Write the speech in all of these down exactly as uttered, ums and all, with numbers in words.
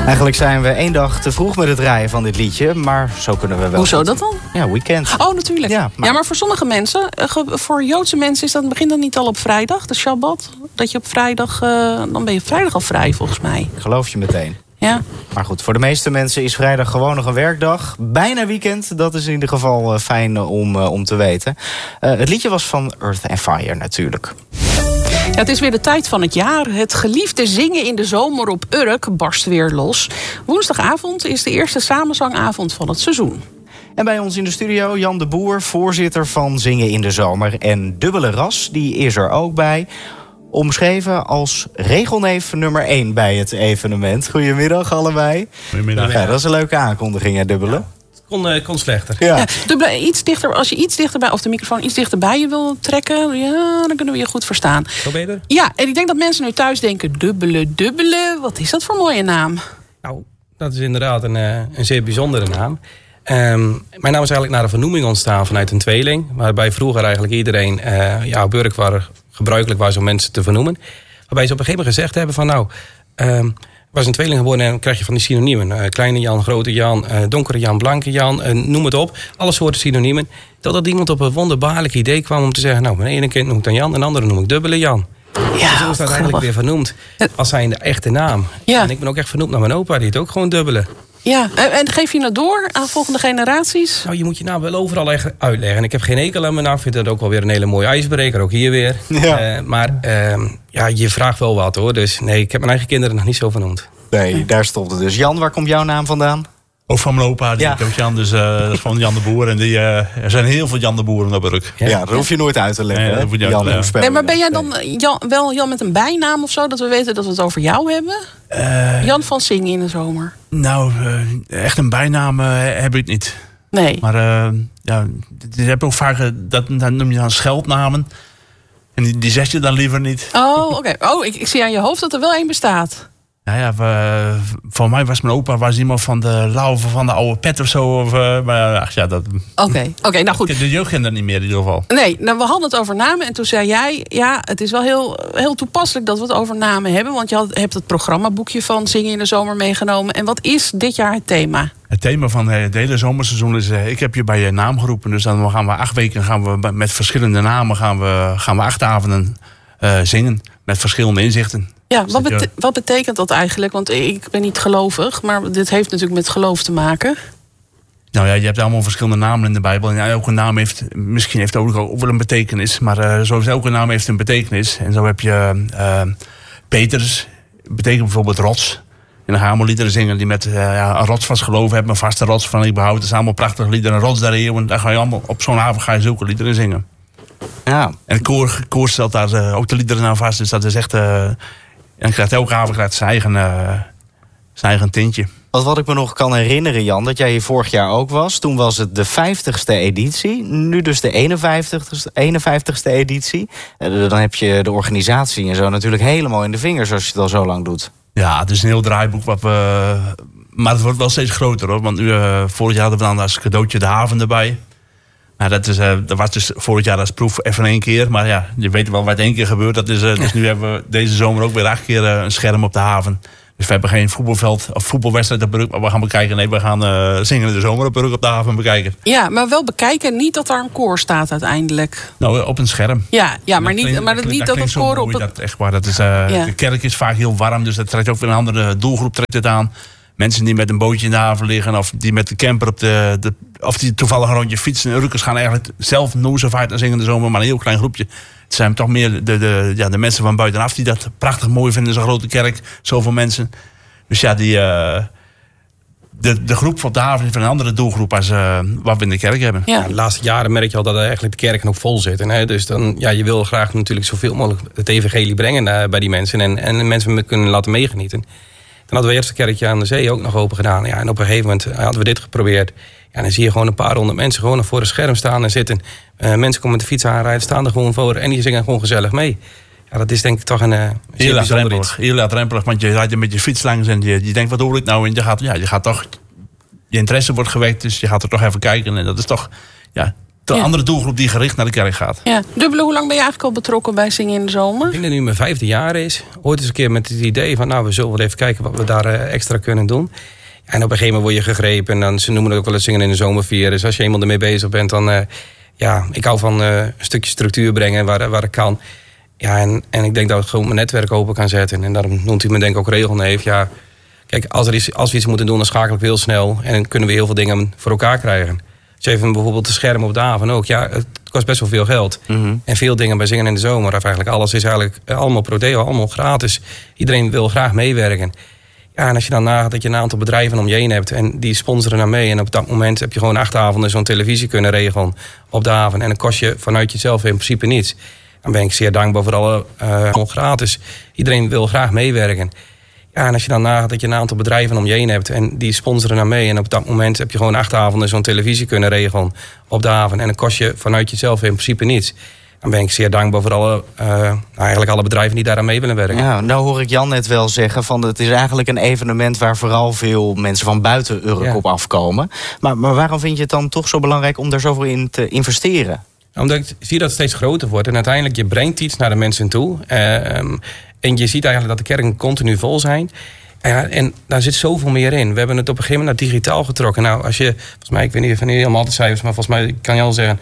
Eigenlijk zijn we één dag te vroeg met het rijden van dit liedje, maar zo kunnen we wel. Hoezo dat dan? Ja, weekend. Oh, natuurlijk. Ja, maar... ja, maar voor sommige mensen, voor Joodse mensen is dat begint dan niet al op vrijdag, de Shabbat. Dat je op vrijdag, uh, dan ben je vrijdag al vrij volgens mij. Geloof je meteen. Ja. Maar goed, voor de meeste mensen is vrijdag gewoon nog een werkdag. Bijna weekend, dat is in ieder geval uh, fijn uh, om, uh, om te weten. Uh, het liedje was van Earth and Fire natuurlijk. Ja, het is weer de tijd van het jaar. Het geliefde zingen in de zomer op Urk barst weer los. Woensdagavond is de eerste samenzangavond van het seizoen. En bij ons in de studio Jan de Boer, voorzitter van Zingen in de Zomer. En Dubbele Ras, die is er ook bij. Omschreven als regelneef nummer één bij het evenement. Goedemiddag allebei. Goedemiddag. Ja, dat is een leuke aankondiging, hè, Dubbele? Ja. Kon, uh, kon slechter. Ja. Ja, dubbele, iets dichter, als je iets dichterbij, of de microfoon iets dichterbij je wil trekken, ja, dan kunnen we je goed verstaan. Zo beter? Ja, en ik denk dat mensen nu thuis denken, dubbele, dubbele, wat is dat voor een mooie naam? Nou, dat is inderdaad een, uh, een zeer bijzondere naam. Um, mijn naam is eigenlijk naar een vernoeming ontstaan vanuit een tweeling. Waarbij vroeger eigenlijk iedereen, uh, ja, op Urk waar gebruikelijk was om mensen te vernoemen. Waarbij ze op een gegeven moment gezegd hebben van nou, um, was een tweeling geboren en dan krijg je van die synoniemen. Uh, kleine Jan, grote Jan, uh, donkere Jan, blanke Jan, uh, noem het op. Alle soorten synoniemen. Totdat iemand op een wonderbaarlijk idee kwam om te zeggen, nou, mijn ene kind noem ik dan Jan en de andere noem ik dubbele Jan. Ja, en zo is dat eigenlijk weer vernoemd als zijn de echte naam. Ja. En ik ben ook echt vernoemd naar mijn opa, die heet ook gewoon dubbele. Ja, en, en geef je dat door aan volgende generaties? Nou, je moet je naam wel overal echt uitleggen. En ik heb geen hekel aan mijn naam. Ik vind dat ook wel weer een hele mooie ijsbreker. Ook hier weer. Ja. Uh, maar uh, ja, je vraagt wel wat hoor. Dus nee, ik heb mijn eigen kinderen nog niet zo vernoemd. Nee, daar stond het dus. Jan, waar komt jouw naam vandaan? Ook van mijn opa, die Ja. ook Jan, dus uh, dat is van Jan de Boer. En die, uh, er zijn heel veel Jan de Boeren op Urk. Ja, ja, dat hoef je nooit uit te leggen. Nee, hè? dat moet je Jan, uitleggen. hoe spel Nee, je maar ben jij dat? dan Jan, wel Jan met een bijnaam of zo? Dat we weten dat we het over jou hebben? Uh, Jan van Zingen in de zomer. nou, uh, echt een bijnaam uh, heb ik niet. Nee. Maar uh, ja, je hebt ook vaak, uh, dat, dat noem je dan scheldnamen. En die, die zeg je dan liever niet. Oh, oké. Okay. Oh, ik, ik zie aan je hoofd dat er wel één bestaat. Nou ja, we, voor mij was mijn opa was iemand van de lauwe van de oude pet of zo. Of, uh, maar ach ja, dat... Oké, okay. okay, nou goed. De jeugd kent dat niet meer in ieder geval. Nee, nou, we hadden het over namen en toen zei jij, ja, het is wel heel, heel toepasselijk dat we het over namen hebben. Want je had, hebt het programmaboekje van Zingen in de Zomer meegenomen. En wat is dit jaar het thema? Het thema van het hele zomerseizoen is, uh, ik heb je bij je naam geroepen. Dus dan gaan we acht weken gaan we met verschillende namen gaan we, gaan we acht avonden uh, zingen. Met verschillende inzichten. Ja, Dus wat, dat bete- je... wat betekent dat eigenlijk? Want ik ben niet gelovig, maar dit heeft natuurlijk met geloof te maken. Nou ja, je hebt allemaal verschillende namen in de Bijbel. En elke naam heeft, misschien heeft ook, ook wel een betekenis. Maar uh, zoals elke naam heeft een betekenis. En zo heb je uh, Petrus, betekent bijvoorbeeld rots. En dan gaan we liederen zingen die met uh, ja, een rots van geloof hebben. Een vaste rots van ik behoud. Het is allemaal prachtige liederen. Een rots daar eeuwen. Dan ga je allemaal op zo'n avond ga je zulke liederen zingen. Ja. En het koor, koor stelt daar uh, ook de liederen aan vast. Dus dat is echt... Uh, en krijgt elke avond krijgt zijn eigen, uh, zijn eigen tintje. Want wat ik me nog kan herinneren, Jan, dat jij hier vorig jaar ook was. Toen was het de vijftigste editie. Nu dus de eenenvijftigste, eenenvijftigste editie. Uh, dan heb je de organisatie en zo natuurlijk helemaal in de vingers als je het al zo lang doet. Ja, het is een heel draaiboek. Wat we, maar het wordt wel steeds groter hoor. Want nu, uh, vorig jaar hadden we dan als cadeautje de haven erbij. Nou, dat, is, uh, dat was dus vorig jaar als proef even één keer. Maar ja, je weet wel wat één keer gebeurt. Dat is, uh, dus nu hebben we deze zomer ook weer acht keer uh, een scherm op de haven. Dus we hebben geen voetbalveld of voetbalwedstrijd op Urk. Maar we gaan bekijken. Nee, we gaan uh, zingen in de zomer op Urk op de haven bekijken. Ja, maar wel bekijken. Niet dat daar een koor staat uiteindelijk. Nou, op een scherm. Ja, ja maar, dat niet, klinkt, maar dat, dat niet dat het koor op... Het... Het... Dat, echt waar, dat is, uh, Ja. De kerk is vaak heel warm. Dus dat trekt ook weer een andere doelgroep trekt het aan. Mensen die met een bootje in de haven liggen. Of die met de camper op de... de of die toevallig een rondje fietsen. En Urkers gaan eigenlijk zelf nooit zo vaak naar zingen in de zomer. Maar een heel klein groepje. Het zijn toch meer de, de, ja, de mensen van buitenaf die dat prachtig mooi vinden. Zo'n grote kerk. Zoveel mensen. Dus ja, die, uh, de, de groep op de haven is een andere doelgroep als uh, wat we in de kerk hebben. Ja. Ja, de laatste jaren merk je al dat eigenlijk de kerken ook vol zitten. Hè? Dus dan, ja, je wil graag natuurlijk zoveel mogelijk het evangelie brengen uh, bij die mensen. En, en mensen kunnen laten meegenieten. Dan hadden we eerst een kerkje aan de zee ook nog open gedaan. Ja, en op een gegeven moment hadden we dit geprobeerd. Ja, dan zie je gewoon een paar honderd mensen gewoon voor een scherm staan en zitten. Uh, mensen komen met de fiets aanrijden, staan er gewoon voor. En die zingen gewoon gezellig mee. Ja, dat is denk ik toch een, een Heel bijzonder iets. Heel latrempelig, want je rijdt er met je fiets langs en je, je denkt, wat hoor ik nou? En je gaat, ja, je gaat toch, je interesse wordt gewekt, dus je gaat er toch even kijken. En dat is toch, ja, de Ja. andere doelgroep die gericht naar de kerk gaat. Ja. Dubbele, hoe lang ben je eigenlijk al betrokken bij Zingen in de Zomer? Ik denk dat nu mijn vijfde jaar is. Ooit eens een keer met het idee van, nou, we zullen wel even kijken wat we daar uh, extra kunnen doen. Ja, en op een gegeven moment word je gegrepen. En dan, ze noemen het ook wel het Zingen in de Zomer vieren. Dus als je eenmaal ermee bezig bent, dan... Uh, ja, ik hou van uh, een stukje structuur brengen waar, waar ik kan. Ja, en, en ik denk dat ik gewoon mijn netwerk open kan zetten. En daarom noemt hij me denk ik ook regelneef. Ja, kijk, als, er iets, als we iets moeten doen, dan schakel ik heel snel. En dan kunnen we heel veel dingen voor elkaar krijgen. Als je even bijvoorbeeld de scherm op de avond ook. Ja, het kost best wel veel geld. Mm-hmm. En veel dingen bij Zingen in de Zomer. Of eigenlijk alles is eigenlijk allemaal pro deo, allemaal gratis. Iedereen wil graag meewerken. Ja, en als je dan nagaat dat je een aantal bedrijven om je heen hebt... en die sponsoren naar mee... en op dat moment heb je gewoon acht avonden zo'n televisie kunnen regelen op de avond... en dan kost je vanuit jezelf in principe niets. Dan ben ik zeer dankbaar voor alle uh, gratis. Iedereen wil graag meewerken. Ja, en als je dan nagaat dat je een aantal bedrijven om je heen hebt... en die sponsoren naar mee... en op dat moment heb je gewoon acht avonden zo'n televisie kunnen regelen op de avond... en dan kost je vanuit jezelf in principe niets... Dan ben ik zeer dankbaar voor alle, uh, eigenlijk alle bedrijven die daaraan mee willen werken. Ja, nou hoor ik Jan net wel zeggen van het is eigenlijk een evenement waar vooral veel mensen van buiten Urk ja. op afkomen. Maar, maar waarom vind je het dan toch zo belangrijk om daar zoveel in te investeren? Omdat ik zie dat het steeds groter wordt en uiteindelijk je brengt iets naar de mensen toe. Uh, en je ziet eigenlijk dat de kerken continu vol zijn. Ja, en daar zit zoveel meer in. We hebben het op een gegeven moment naar digitaal getrokken. Nou, als je, volgens mij, ik weet niet of je helemaal de cijfers, maar volgens mij kan je al zeggen...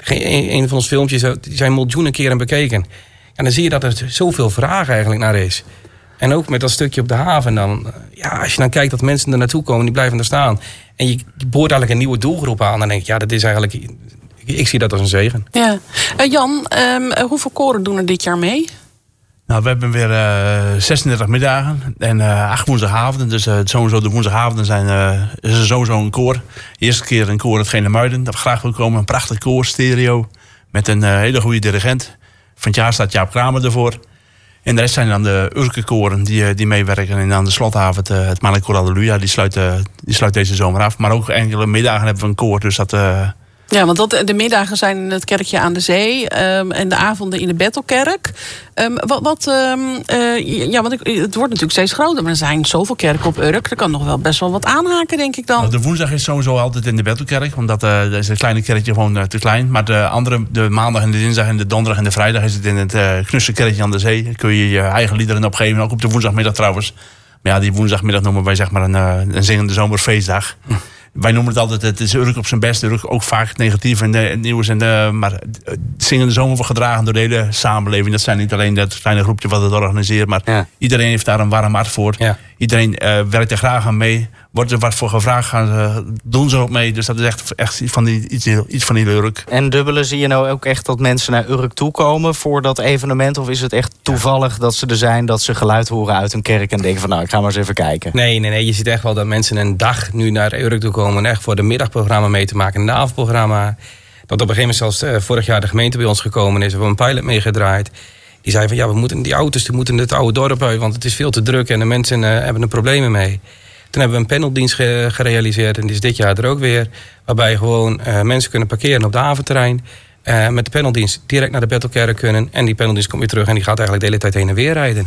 Een van ons filmpjes die zijn miljoenen keren bekeken. En dan zie je dat er zoveel vraag eigenlijk naar is. En ook met dat stukje op de haven dan. Ja, als je dan kijkt dat mensen er naartoe komen, die blijven er staan. En je boort eigenlijk een nieuwe doelgroep aan. Dan denk ik, ja, dat is eigenlijk... Ik zie dat als een zegen. Ja. Uh, Jan, um, hoeveel koren doen er dit jaar mee? Nou, we hebben weer uh, zesendertig middagen en uh, acht woensdagavonden. Dus uh, sowieso de woensdagavonden zijn uh, is er sowieso een koor. De eerste keer een koor uit Genemuiden. Dat we graag wil komen. Een prachtig koor, stereo. Met een uh, hele goede dirigent. Van het jaar staat Jaap Kramer ervoor. En de rest zijn dan de Urke-koren die, uh, die meewerken. En aan de slotavond uh, het Mannelijk Koor Halleluja. Die sluit, uh, die sluit deze zomer af. Maar ook enkele middagen hebben we een koor. Dus dat... Uh, Ja, want dat, de middagen zijn in het kerkje aan de zee um, en de avonden in de Bethelkerk. Um, wat, wat um, uh, ja, want ik, het wordt natuurlijk steeds groter, maar er zijn zoveel kerken op Urk. Er kan nog wel best wel wat aanhaken, denk ik dan. Nou, de woensdag is sowieso altijd in de Bethelkerk, omdat uh, dat is een kleine kerkje gewoon uh, te klein. Maar de andere, de maandag en de dinsdag en de donderdag en de vrijdag is het in het uh, knusse kerkje aan de zee. Dan kun je je eigen liederen opgeven, ook op de woensdagmiddag trouwens. Maar ja, die woensdagmiddag noemen wij zeg maar een, uh, een zingende zomerfeestdag. Hm. Wij noemen het altijd, het is Urk op zijn best. Urk ook vaak negatief en uh, nieuws. En, uh, maar Zingende Zomer wordt gedragen door de hele samenleving. Dat zijn niet alleen dat kleine groepje wat het organiseert. Maar ja. iedereen heeft daar een warm hart voor. Ja. Iedereen uh, werkt er graag aan mee. Wordt er wat voor gevraagd, gaan ze, doen ze ook mee. Dus dat is echt, echt van die, iets, iets van die Urk. En dubbele, zie je nou ook echt dat mensen naar Urk toekomen voor dat evenement? Of is het echt toevallig dat ze er zijn, dat ze geluid horen uit een kerk en denken van nou, ik ga maar eens even kijken? Nee, nee, nee. Je ziet echt wel dat mensen een dag nu naar Urk toe komen. Echt voor de middagprogramma mee te maken. En een avondprogramma. Dat op een gegeven moment zelfs uh, vorig jaar de gemeente bij ons gekomen is. We hebben een pilot meegedraaid. Die zei van ja, we moeten die auto's die moeten het oude dorp uit, want het is veel te druk en de mensen uh, hebben er problemen mee. Toen hebben we een paneldienst ge- gerealiseerd en die is dit jaar er ook weer. Waarbij gewoon uh, mensen kunnen parkeren op de haventerrein. Uh, met de paneldienst direct naar de Bethelkerk kunnen. En die paneldienst komt weer terug en die gaat eigenlijk de hele tijd heen en weer rijden.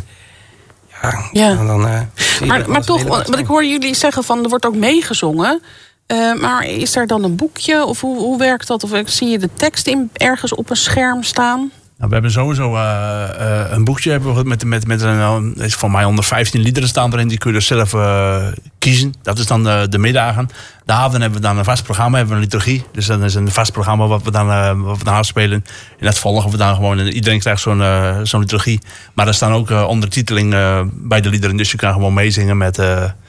Ja, ja. Dan, uh, maar maar toch, wat ik hoor jullie zeggen van er wordt ook meegezongen. Uh, maar is er dan een boekje of hoe, hoe werkt dat? Of zie je de tekst in, ergens op een scherm staan? Nou, we hebben sowieso uh, uh, een boekje hebben we met, met, met een, is voor mij onder vijftien liederen staan erin. Die kun je dus zelf uh, kiezen. Dat is dan uh, de middagen. De avond hebben we dan een vast programma, hebben we een liturgie. Dus dat is een vast programma wat we dan, uh, wat we dan afspelen. En dat volgen we dan gewoon. En iedereen krijgt zo'n, uh, zo'n liturgie. Maar er staan ook uh, ondertiteling uh, bij de liederen. Dus je kan gewoon meezingen met... Uh,